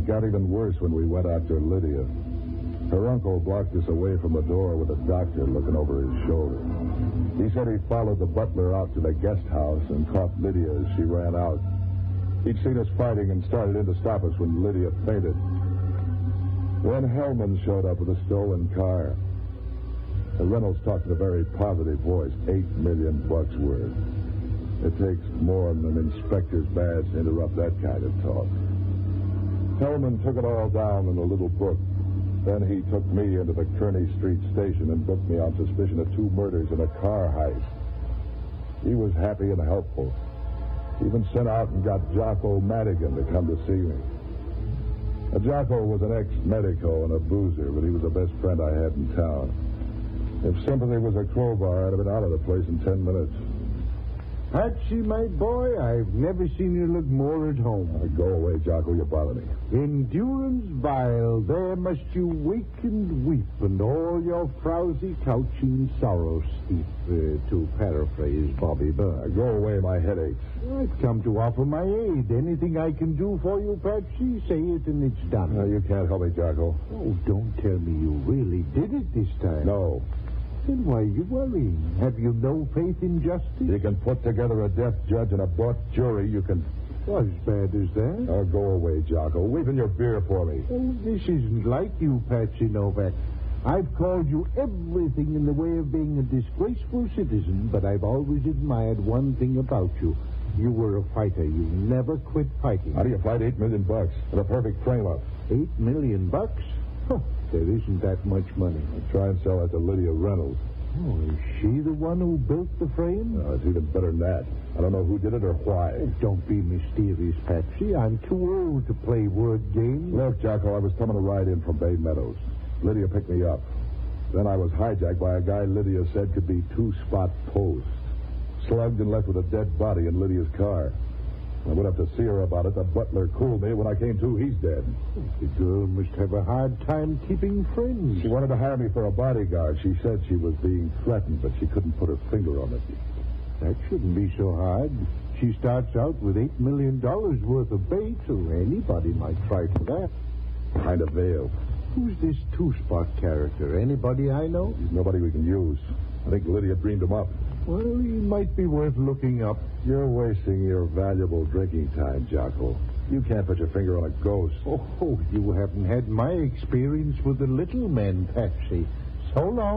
It got even worse when we went after Lydia. Her uncle blocked us away from the door with a doctor looking over his shoulder. He said he followed the butler out to the guest house and caught Lydia as she ran out. He'd seen us fighting and started in to stop us when Lydia fainted. Then Hellman showed up with a stolen car. Reynolds talked in a very positive voice, $8 million worth. It takes more than an inspector's badge to interrupt that kind of talk. Hellman took it all down in a little book. Then he took me into the Kearny Street station and booked me on suspicion of 2 murders and a car heist. He was happy and helpful. He even sent out and got Jocko Madigan to come to see me. Jocko was an ex-medico and a boozer, but he was the best friend I had in town. If sympathy was a crowbar, I'd have been out of the place in 10 minutes. Patsy, my boy, I've never seen you look more at home. Go away, Jocko, you bother me. Endurance vile, there must you wake and weep, and all your frowsy couch in sorrow steep, to paraphrase Bobby Burns. Go away, my head aches. I've come to offer my aid. Anything I can do for you, Patsy, say it and it's done. You can't help me, Jocko. Oh, don't tell me you really did it this time. No. Then why are you worrying? Have you no faith in justice? You can put together a deaf judge and a bought jury. You can... As bad as that? Oh, go away, Jocko. Weaken your beer for me. Oh, this isn't like you, Patsy Novak. I've called you everything in the way of being a disgraceful citizen, but I've always admired one thing about you. You were a fighter. You never quit fighting. How do you fight $8 million with a perfect frame-up? $8 million? Huh, there isn't that much money. I'll try and sell that to Lydia Reynolds. Oh, is she the one who built the frame? No, it's even better than that. I don't know who did it or why. Oh, don't be mysterious, Patsy. I'm too old to play word games. Look, Jocko, I was coming to ride in from Bay Meadows. Lydia picked me up. Then I was hijacked by a guy Lydia said could be 2-spot post. Slugged and left with a dead body in Lydia's car. I went up to see her about it. The butler cooled me. When I came to, he's dead. The girl must have a hard time keeping friends. She wanted to hire me for a bodyguard. She said she was being threatened, but she couldn't put her finger on it. That shouldn't be so hard. She starts out with $8 million worth of bait, so anybody might try for that. Kind of veiled. Who's this 2-spot character? Anybody I know? He's nobody we can use. I think Lydia dreamed him up. Well, he might be worth looking up. You're wasting your valuable drinking time, Jocko. You can't put your finger on a ghost. Oh, you haven't had my experience with the little men, Patsy. So long.